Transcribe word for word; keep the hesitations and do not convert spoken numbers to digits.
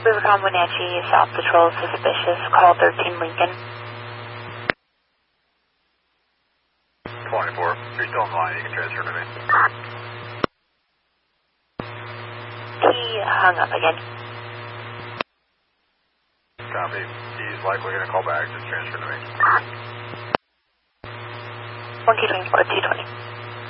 Rivercom Wenatchee, South Patrol suspicious, call thirteen Lincoln. twenty-four, if you're still in line, you can transfer to me. He hung up again. Copy. He's likely going to call back, just transfer to me. one K twenty-four, two twenty.